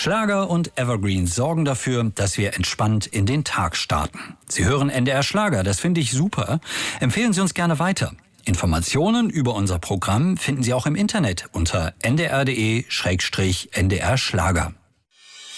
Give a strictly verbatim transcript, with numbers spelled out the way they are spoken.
Schlager und Evergreens sorgen dafür, dass wir entspannt in den Tag starten. Sie hören N D R Schlager, das finde ich super. Empfehlen Sie uns gerne weiter. Informationen über unser Programm finden Sie auch im Internet unter n d r punkt d e Schrägstrich N D R Schlager.